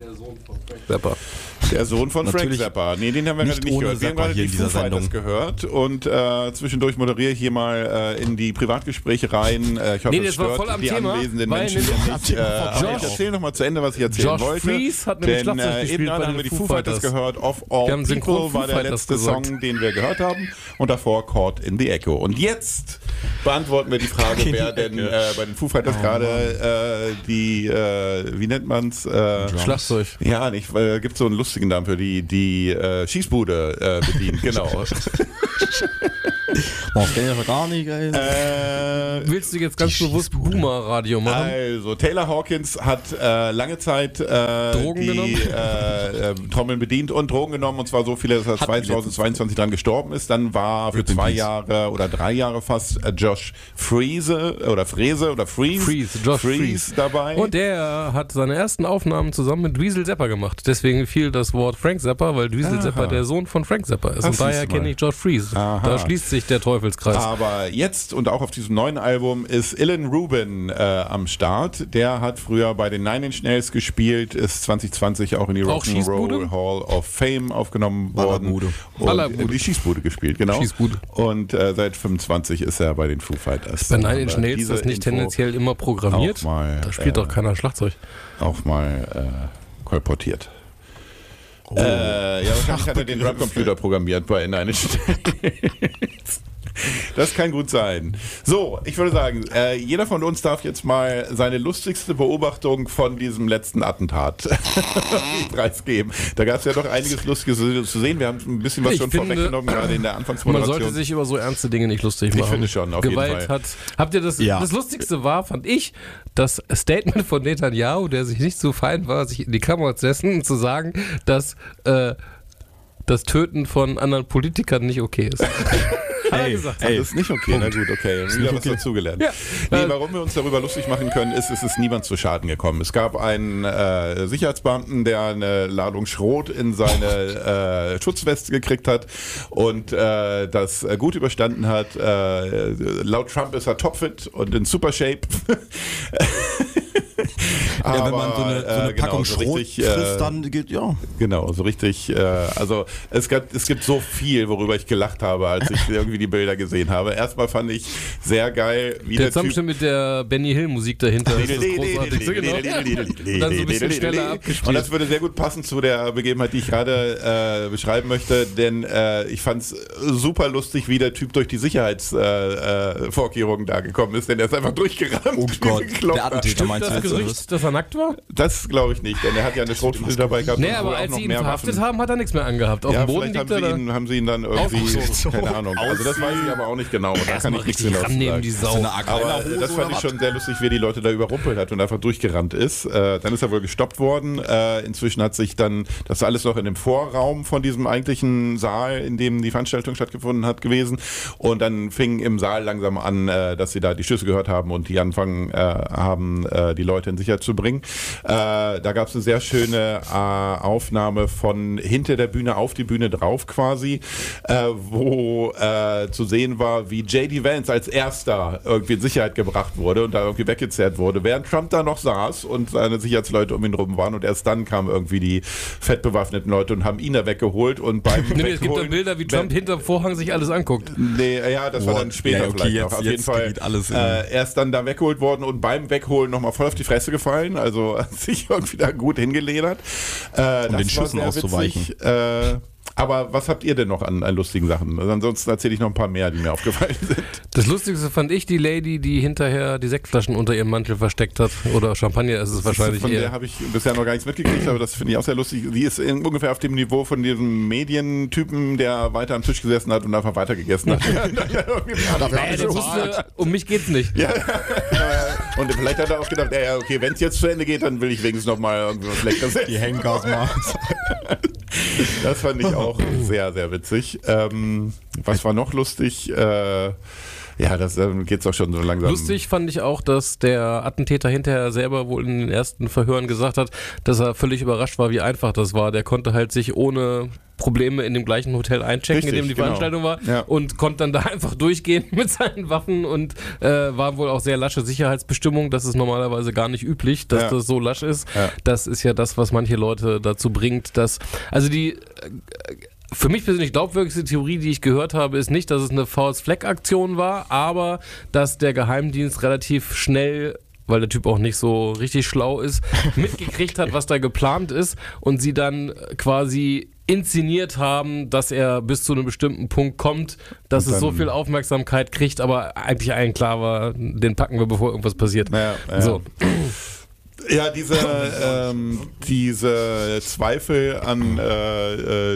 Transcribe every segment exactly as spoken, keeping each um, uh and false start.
Der Sohn von Frank Zappa. Der Sohn von Frank Zappa. Nee, den haben wir gerade nicht gehört. Wir haben gerade die Foo Fighters gehört und äh, zwischendurch moderiere ich hier mal äh, in die Privatgespräche rein. Äh, ich hoffe, nee, das es stört war voll am die Thema, anwesenden Menschen nicht. Äh, aber ich erzähle nochmal zu Ende, was ich erzählen Josh wollte. Freese hat nämlich Denn Schlagzeug äh, gespielt eben gerade bei haben wir den die Foo Foo Fighters Fighters gehört. Of Wir All haben synchron People war Foo der Fighters letzte gesagt. Song, den wir gehört haben. Und davor Caught in the Echo. Und jetzt beantworten wir die Frage, wer denn äh, bei den Foo Fighters oh, gerade äh, die, äh, wie nennt man's? Äh, Schlagzeug. Ja, nicht, weil äh, gibt so einen lustigen Namen für die, die äh, Schießbude äh, bedient, genau. Das kenn ich ja gar nicht, ey. Äh, Willst du jetzt ganz bewusst Boomer-Radio machen? Also, Taylor Hawkins hat äh, lange Zeit äh, Drogen die genommen? äh, äh, Trommeln bedient und Drogen genommen, und zwar so viele, dass er zweitausendzweiundzwanzig dran gestorben ist. Dann war für zwei Jahre oder drei Jahre fast äh, Josh Freese oder Frese oder Freeze, Freeze, Josh Freeze, Freeze dabei. Und der hat seine ersten Aufnahmen zusammen mit Dweezil Zappa gemacht. Deswegen fiel das Wort Frank Zappa, weil Dweezil Zappa der Sohn von Frank Zappa ist. Das und daher siehst du mal. kenne ich Josh Freeze. Aha. Da schließt sich der Teufelskreis. Aber jetzt und auch auf diesem neuen Album ist Ilan Rubin äh, am Start. Der hat früher bei den Nine Inch Nails gespielt, ist zwanzig zwanzig auch in die Auch Rock'n'Roll Schießbude? Hall of Fame aufgenommen worden. Und Ballerbude. die Schießbude gespielt, genau. Schießbude. Und äh, seit fünfundzwanzig ist er bei den Foo Fighters. Bei Nine Inch Aber Nails diese ist das nicht Info tendenziell immer programmiert? auch mal, Da spielt äh, doch keiner Schlagzeug. Auch mal äh, kolportiert. Oh. Äh, ja, wahrscheinlich hat er den Drumcomputer programmiert bei Nine Inch Nails. Das kann gut sein. So, ich würde sagen, äh, jeder von uns darf jetzt mal seine lustigste Beobachtung von diesem letzten Attentat preisgeben. Da gab es ja doch einiges Lustiges zu sehen. Wir haben ein bisschen was Ich schon finde, vorweggenommen, gerade in der Man Anfangsmoderation. sollte sich über so ernste Dinge nicht lustig machen. Ich finde schon, auf Gewalt jeden Fall. hat. Habt ihr das? Ja. Das Lustigste war, fand ich, das Statement von Netanyahu, der sich nicht so fein war, sich in die Kamera zu setzen und zu sagen, dass äh, das Töten von anderen Politikern nicht okay ist. Hat er gesagt. Ey, das ist nicht okay. Na gut, okay. Wir haben wieder was dazugelernt. Ja. Nee, warum wir uns darüber lustig machen können, ist, es ist niemand zu Schaden gekommen. Es gab einen äh, Sicherheitsbeamten, der eine Ladung Schrot in seine äh, Schutzweste gekriegt hat und äh, das äh, gut überstanden hat. Äh, laut Trump ist er topfit und in super Shape. Ja, Aber, wenn man so eine, so eine äh, genau, Packung so Schrot richtig, frisst, äh, dann geht, ja. Genau, so richtig, äh, also es gibt, es gibt so viel, worüber ich gelacht habe, als ich irgendwie die Bilder gesehen habe. Erstmal fand ich sehr geil, wie Der der Typ... Zusammenschnitt mit der Benny Hill Musik dahinter ist das großartig. So genau. Und dann so ein bisschen schneller abgespielt. Und das würde sehr gut passen zu der Begebenheit, die ich gerade äh, beschreiben möchte, denn äh, ich fand es super lustig, wie der Typ durch die Sicherheitsvorkehrungen äh, äh, da gekommen ist, denn er ist einfach durchgerannt. Oh Gott, der Attentäter meinst du Das jetzt? Gerücht, dass er nackt war? Das glaube ich nicht, denn er hat ja eine Schrotflinte dabei gehabt. Nee, und aber wohl auch als noch sie ihn mehr verhaftet Waffen. haben, hat er nichts mehr angehabt. Auf Ja, dem Boden vielleicht liegt haben er sie, da. ihn, haben sie ihn dann irgendwie, Aufgezogen. keine Ahnung, also das weiß ich aber auch nicht genau, da kann ich nichts richtig genau zu rannehmen, sagen. die Sau. Aber äh, das fand ich schon sehr lustig, wie die Leute da überrumpelt hat und einfach durchgerannt ist. Äh, dann ist er wohl gestoppt worden. Äh, inzwischen hat sich dann, das ist alles noch in dem Vorraum von diesem eigentlichen Saal, in dem die Veranstaltung stattgefunden hat, gewesen. Und dann fing im Saal langsam an, äh, dass sie da die Schüsse gehört haben und die anfangen äh, haben, äh, die Leute in Sicherheit zu bringen. Äh, da gab es eine sehr schöne äh, Aufnahme von hinter der Bühne auf die Bühne drauf quasi, äh, wo äh, zu sehen war, wie J D Vance als erster irgendwie in Sicherheit gebracht wurde und da irgendwie weggezerrt wurde, während Trump da noch saß und seine Sicherheitsleute um ihn rum waren und erst dann kamen irgendwie die fettbewaffneten Leute und haben ihn da weggeholt und beim Nee, nee, es gibt Wegholen- dann Bilder, wie Trump hinterm Vorhang sich alles anguckt. Nee, ja, das war dann später Ja, okay, vielleicht jetzt- noch. Auf jetzt jeden Fall geht alles in- äh, erst dann da weggeholt worden und beim Wegholen nochmal voll auf die Fresse gefallen, also hat sich irgendwie da gut hingeledert. Äh, Um das den Schüssen war sehr auszuweichen. witzig. Äh, aber was habt ihr denn noch an, an lustigen Sachen? Also ansonsten erzähle ich noch ein paar mehr, die mir aufgefallen sind. Das Lustigste fand ich die Lady, die hinterher die Sektflaschen unter ihrem Mantel versteckt hat. Oder Champagner ist es wahrscheinlich Von der eher. habe ich bisher noch gar nichts mitgekriegt, aber das finde ich auch sehr lustig. Sie ist in, ungefähr auf dem Niveau von diesem Medientypen, der weiter am Tisch gesessen hat und einfach weiter gegessen hat. Naja, der wusste, um mich geht's nicht. Ja, und vielleicht hat er auch gedacht, ja, ja, okay, wenn es jetzt zu Ende geht, dann will ich wenigstens noch mal irgendwas Leckeres essen. Die Hengas mal. Das fand ich auch sehr, sehr witzig. Ähm, was war noch lustig? Äh, Ja, das ähm, geht's auch schon so langsam. Lustig fand ich auch, dass der Attentäter hinterher selber wohl in den ersten Verhören gesagt hat, dass er völlig überrascht war, wie einfach das war. Der konnte halt sich ohne Probleme in dem gleichen Hotel einchecken, Richtig, in dem die genau. Veranstaltung war, Ja. und konnte dann da einfach durchgehen mit seinen Waffen und äh, war wohl auch sehr lasche Sicherheitsbestimmung. Das ist normalerweise gar nicht üblich, dass Ja. das so lasch ist. Ja. Das ist ja das, was manche Leute dazu bringt, dass, also die äh, für mich persönlich glaubwürdigste Theorie, die ich gehört habe, ist nicht, dass es eine False-Flag-Aktion war, aber dass der Geheimdienst relativ schnell, weil der Typ auch nicht so richtig schlau ist, mitgekriegt hat, was da geplant ist, und sie dann quasi inszeniert haben, dass er bis zu einem bestimmten Punkt kommt, dass Und es so dann- viel Aufmerksamkeit kriegt, aber eigentlich allen klar war, den packen wir, bevor irgendwas passiert. Ja, ja. So. Ja, diese, ähm, diese Zweifel an äh, äh,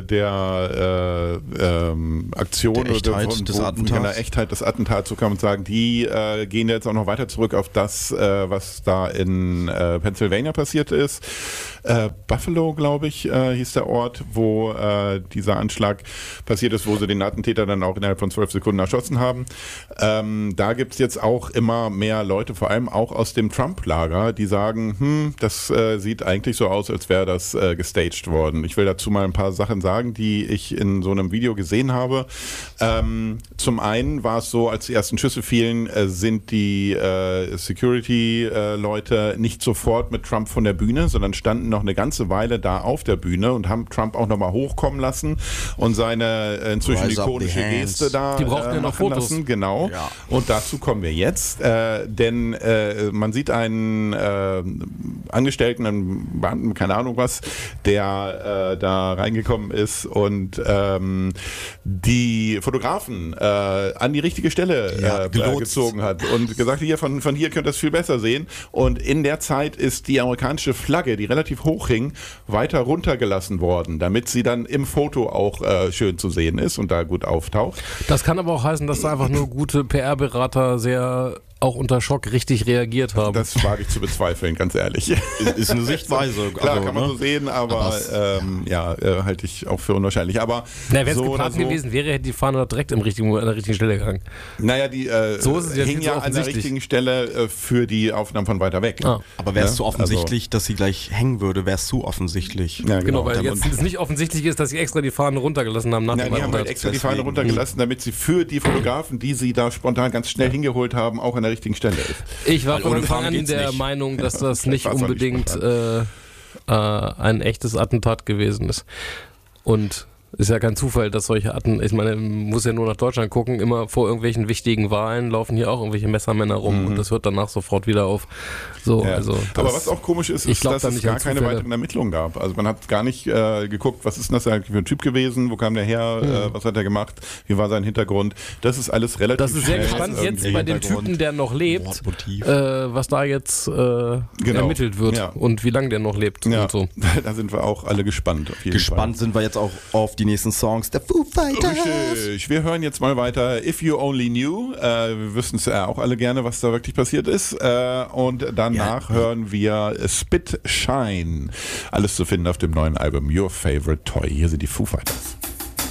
der äh, ähm, Aktion Der Echtheit oder des wo- Attentats. der Echtheit des Attentats, so kann man sagen, die äh, gehen jetzt auch noch weiter zurück auf das, äh, was da in äh, Pennsylvania passiert ist. Äh, Buffalo, glaube ich, äh, hieß der Ort, wo äh, dieser Anschlag passiert ist, wo sie den Attentäter dann auch innerhalb von zwölf Sekunden erschossen haben. Ähm, da gibt es jetzt auch immer mehr Leute, vor allem auch aus dem Trump-Lager, die sagen, hm, das äh, sieht eigentlich so aus, als wäre das äh, gestaged worden. Ich will dazu mal ein paar Sachen sagen, die ich in so einem Video gesehen habe. Ähm, zum einen war es so, als die ersten Schüsse fielen, äh, sind die äh, Security-Leute nicht sofort mit Trump von der Bühne, sondern standen noch eine ganze Weile da auf der Bühne und haben Trump auch nochmal hochkommen lassen und seine äh, inzwischen Rise up the ikonische hands. Geste da Die brauchten äh, ja noch machen Fotos. lassen. Genau. Ja. Und dazu kommen wir jetzt, äh, denn äh, man sieht einen äh, Angestellten, einen Beamten, keine Ahnung was, der äh, da reingekommen ist und ähm, die Fotografen äh, an die richtige Stelle Ja, äh, gelotst. gezogen hat und gesagt, hier von, von hier könnt ihr es viel besser sehen. Und in der Zeit ist die amerikanische Flagge, die relativ hoch hing, weiter runtergelassen worden, damit sie dann im Foto auch äh, schön zu sehen ist und da gut auftaucht. Das kann aber auch heißen, dass da einfach nur gute P R-Berater sehr auch unter Schock richtig reagiert haben. Das wage ich zu bezweifeln, ganz ehrlich. Ist, ist eine Sichtweise. Klar, also, kann man ne? so sehen, aber, Aber es- ähm, ja, äh, halte ich auch für unwahrscheinlich. Aber Na, wenn es so geplant oder so, gewesen wäre, hätte die Fahne doch direkt im richtigen, an der richtigen Stelle gegangen. Naja, die äh, So ist es jetzt hing nicht so ja an der offensichtlich. richtigen Stelle äh, für die Aufnahmen von weiter weg. Ah. Aber wäre es Ja, zu offensichtlich, dass sie gleich hängen würde, wäre es zu offensichtlich. Ja, Genau, weil Dann- jetzt es nicht offensichtlich ist, dass sie extra die Fahne runtergelassen haben nach Ja, dem die haben halt Attentat. extra die Fahne Deswegen. runtergelassen, damit sie für die Fotografen, die sie da spontan ganz schnell hingeholt haben, auch an der richtigen Stelle ist. Ich war Weil von ohne Anfang Fahne an geht's der nicht. Meinung, dass das Vielleicht nicht war's auch nicht unbedingt spontan. äh, äh, ein echtes Attentat gewesen ist. Und ist ja kein Zufall, dass solche Atten, ich meine, man muss ja nur nach Deutschland gucken, immer vor irgendwelchen wichtigen Wahlen laufen hier auch irgendwelche Messermänner rum und das hört danach sofort wieder auf. So, Ja. also Aber das- was auch komisch ist, ich ist, glaub dass da es nicht gar an keine Zufälle. weiteren Ermittlungen gab. Also man hat gar nicht äh, geguckt, was ist denn das eigentlich für ein Typ gewesen, wo kam der her, äh, was hat er gemacht, wie war sein Hintergrund. Das ist alles relativ Das ist sehr schnell gespannt irgendwie jetzt bei dem Hintergrund. Typen, der noch lebt, Mordmotiv. äh, was da jetzt äh, ermittelt wird Ja. und wie lange der noch lebt Ja, und so. da sind wir auch alle gespannt. Auf jeden Gespannt sind wir jetzt auch auf die nächsten Songs der Foo Fighters. Richtig. Wir hören jetzt mal weiter If You Only Knew. Äh, wir wissen es ja auch alle gerne, was da wirklich passiert ist. Äh, und danach Ja. hören wir Spit Shine. Alles zu finden auf dem neuen Album Your Favorite Toy. Hier sind die Foo Fighters.